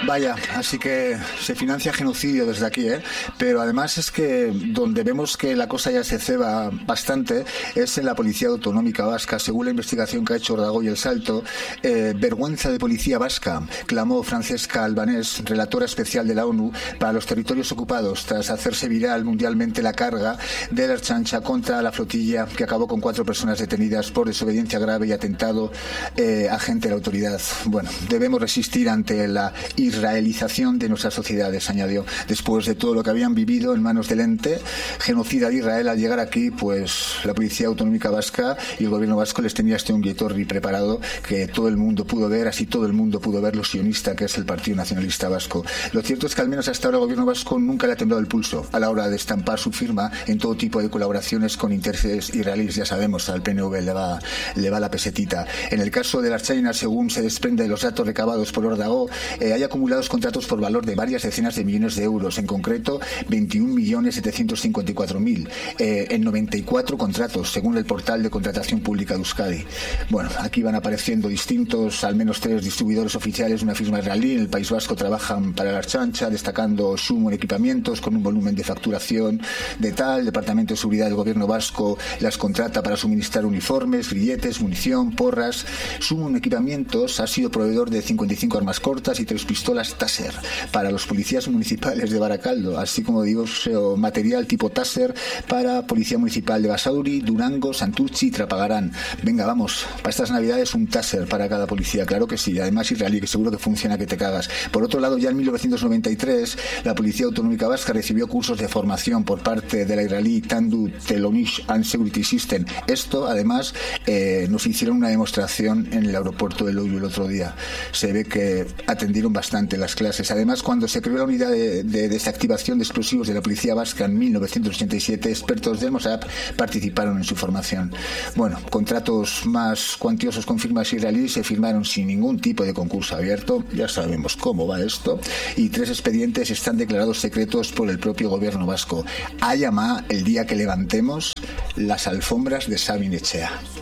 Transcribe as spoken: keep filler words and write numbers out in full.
Vaya, así que se financia genocidio desde aquí, ¿eh? Pero además es que donde vemos que la cosa ya se ceba bastante es en la Policía Autonómica Vasca. Según la investigación que ha hecho Ordago y El Salto, eh, vergüenza de policía vasca, clamó Francesca Albanés, relatora especial de la ONU para los territorios ocupados, tras hacerse viral mundialmente la carga de la Ertzaintza contra la flotilla que acabó con cuatro personas detenidas por desobediencia grave y atentado eh, agente de la autoridad. Bueno, debemos resistir ante la israelización de nuestras sociedades, añadió. Después de todo lo que habían vivido en manos del ente genocida de Israel, al llegar aquí, pues la Policía Autonómica Vasca y el gobierno vasco les tenía este ungüetorri preparado que todo el mundo pudo ver, así todo el mundo pudo ver lo sionista que es el Partido Nacionalista Vasco. Lo cierto es que al menos hasta ahora el gobierno vasco nunca le ha temblado el pulso a la hora de estampar su firma en todo tipo de colaboraciones con intereses israelíes. Ya sabemos, al P N V le va, le va la pesetita. En el caso de la Ertzaintza, según se desprende de los datos recabados por Ordago, eh, hay acumulados contratos por valor de varias decenas de millones de euros, en concreto veintiún millones setecientos cincuenta y cuatro mil, eh, en noventa y cuatro contratos, según el portal de contratación pública de Euskadi. Bueno, aquí van apareciendo distintos, al menos tres distribuidores oficiales de una firma israelí. En el País Vasco trabajan para la Ertzaintza, destacando Sumo en equipamientos con un volumen de facturación de tal. El Departamento de Seguridad del Gobierno Vasco las contrata para suministrar uniformes, grilletes, munición, porras. Sumo en equipamientos ha sido proveedor de cincuenta y cinco armas cortas y tres pistolas Taser para los policías municipales de Baracaldo, así como digo, material tipo Taser para Policía Municipal de Basauri, Durango, Santurtzi y Trapagarán. Venga, vamos, para estas navidades un Taser para cada policía, claro que sí, además israelí, que seguro que funciona que te cagas. Por otro lado, ya en mil novecientos noventa y tres la Policía Autonómica Vasca recibió cursos de formación por parte de la israelí Tandu Telonish and Security System. Esto, además, eh, nos hicieron una demostración en el aeropuerto de Loiu el otro día. Se ve que atendieron bastante las clases. Además, cuando se creó la unidad de, de desactivación de explosivos de la Policía Vasca en mil novecientos ochenta y siete, expertos del Mossad participaron en su formación. Bueno, contratos más cuantiosos con firmas israelíes se firmaron sin ningún tipo de concurso abierto, ya sabemos cómo va esto, y tres expedientes están declarados secretos por el propio gobierno vasco. A llamar el día que levantemos las alfombras de Sabin Etxea.